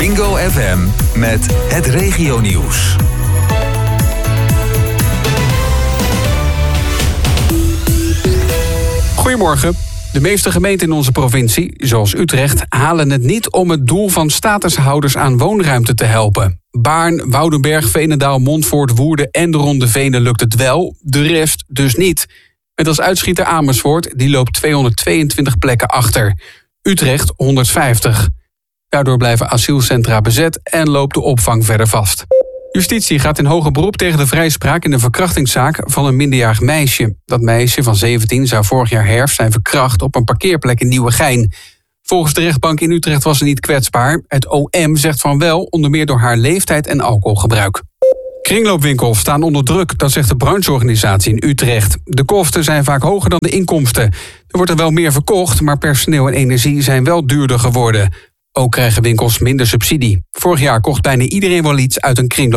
Bingo FM met het regionieuws. Goedemorgen. De meeste gemeenten in onze provincie, zoals Utrecht, halen het niet om het doel van statushouders aan woonruimte te helpen. Baarn, Woudenberg, Veenendaal, Montfoort, Woerden en de Ronde Venen lukt het wel, de rest dus niet. Met als uitschieter Amersfoort, die loopt 222 plekken achter. Utrecht 150. Daardoor blijven asielcentra bezet en loopt de opvang verder vast. Justitie gaat in hoger beroep tegen de vrijspraak in de verkrachtingszaak van een minderjarig meisje. Dat meisje van 17 zou vorig jaar herfst zijn verkracht op een parkeerplek in Nieuwegein. Volgens de rechtbank in Utrecht was ze niet kwetsbaar. Het OM zegt van wel, onder meer door haar leeftijd en alcoholgebruik. Kringloopwinkels staan onder druk, dat zegt de brancheorganisatie in Utrecht. De kosten zijn vaak hoger dan de inkomsten. Er wordt er wel meer verkocht, maar personeel en energie zijn wel duurder geworden. Ook krijgen winkels minder subsidie. Vorig jaar kocht bijna iedereen wel iets uit een kringloop.